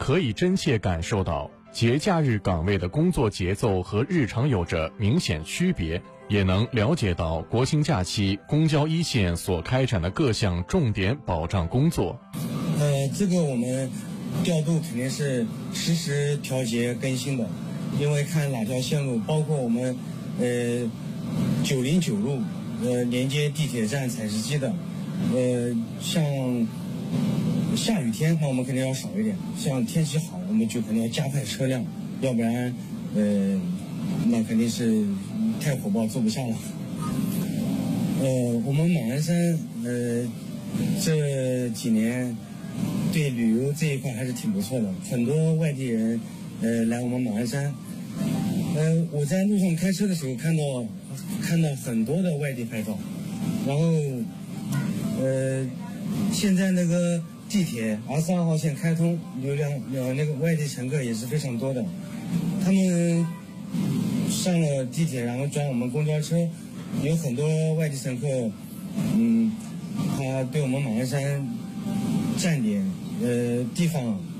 可以真切感受到节假日岗位的工作节奏和日常有着明显区别，也能了解到国庆假期公交一线所开展的各项重点保障工作。 这个我们调度肯定是实时调节更新的，因为看哪条线路，包括我们909路连接地铁站采石矶的，像下雨天那我们肯定要少一点，像天气好我们就肯定要加派车辆，要不然那肯定是太火爆坐不下了。我们马鞍山这几年对旅游这一块还是挺不错的，很多外地人来我们马鞍山。我在路上开车的时候看到很多的外地牌照，然后现在那个地铁22号线开通，有那个外地乘客也是非常多的，他们上了地铁然后转我们公交车，有很多外地乘客他对我们马鞍山站点地方